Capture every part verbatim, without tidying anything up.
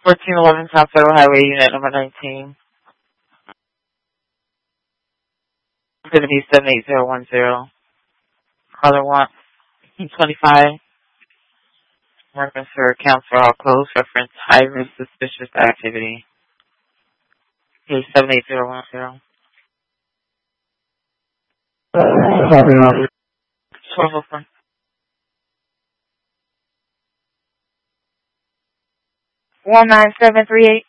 fourteen eleven South Federal Highway, Unit number nineteen. It's going to be seven eight zero one zero. Caller one twenty-five. Reference for accounts are all closed. Reference high risk suspicious activity. Case seven eight zero one zero. twelve oh four. one nine seven three eight.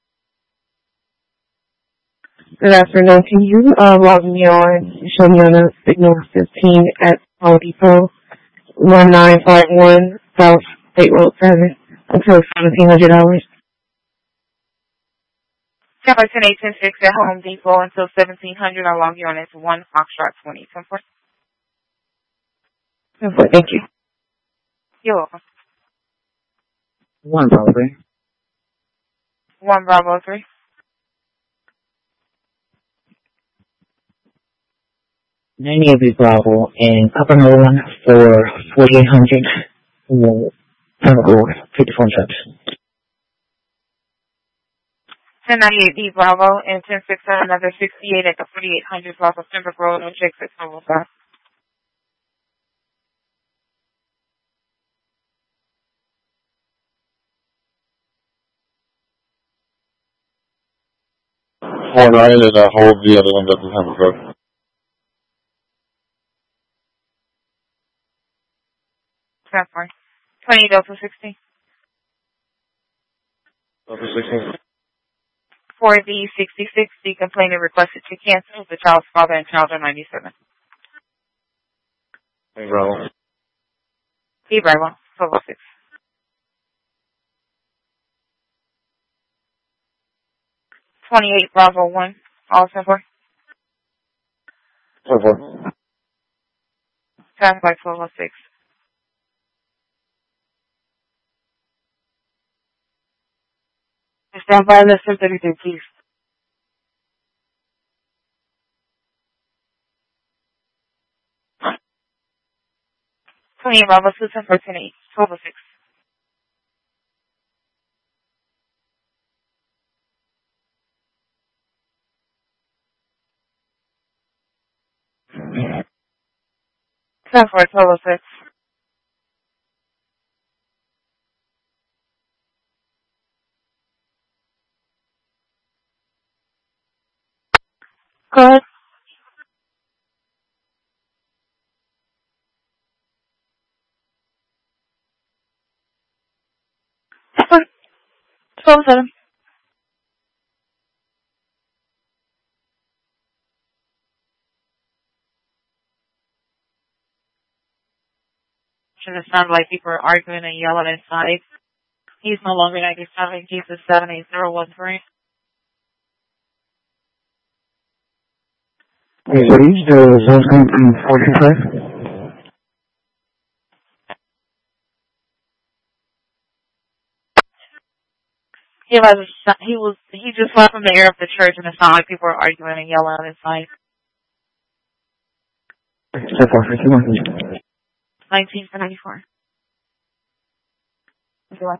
Good afternoon. Can you uh, log me on, show me on the signal fifteen at Home Depot, one nine five one South State Road seven, until seventeen hundred hours? Ten by ten eight ten six at Home Depot until seventeen hundred. I'll log you on as one Foxtrot twenty. ten four. Thank you. You're welcome. One Bravo three. One Bravo three. ninety-eight Bravo and Papa Nola for forty-eight hundred. fifty-four instructions. ten ninety-eight B Bravo and ten six seven another sixty-eight at the forty-eight hundred block of Pembroke Road, no check six oh five. Four nine and uh, hold the other one at the Pembroke Road. ten four. twenty Delta sixty. Delta sixteen. For the sixty-six, the complainant requested to cancel. The child's father and child are ninety-seven. Hey, Bravo. B Bravo, twelve oh six. twenty-eight Bravo one, all ten four. ten four. Stand by twelve oh six. Stand by less than thirty-three, please. twenty-eight Bravo two, ten four, ten eight, twelve oh six. ten four, twelve oh six. Go ahead. twelve oh seven. It sounded like people were arguing and yelling inside. He's no longer ninety-seven. Case is seven eight zero one three. Hey, please, the zone's coming from forty-five. He was, he was, he just left from the air of the church and it sounded like people were arguing and yelling inside. So far, fifty-one. nineteen for ninety-four. Okay.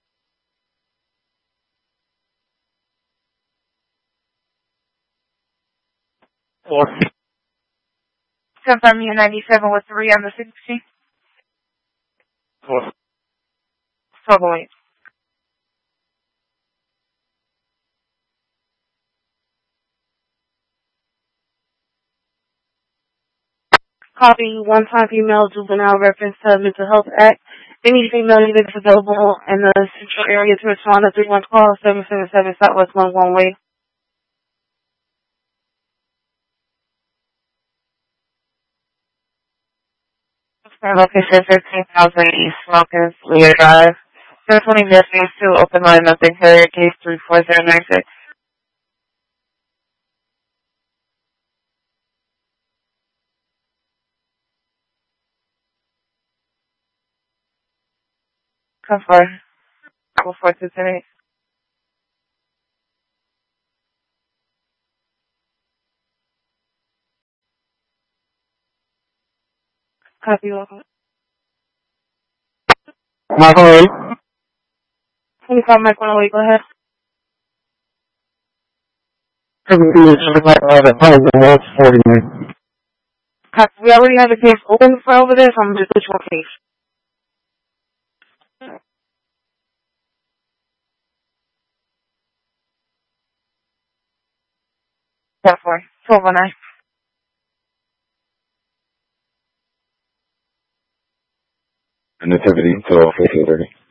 Four. Confirm you ninety-seven with three on the sixty. Four. twelve oh eight. Copy one-time female juvenile reference to Mental Health Act. Any female unit is available in the central area to respond to three one call seven seven seven Southwest one one way. Location fifteen thousand East Wilkins, Lear Drive. ten twenty Missing two open line, nothing carrier, case three four zero nine six. Confirm. Apple four two ten eight. Copy, welcome. Michael, twenty-five Mike one oh eight, go ahead. We already have a case open for over there, so I'm just which one case. That's for twelve oh nine. Nativity till fifteen thirty.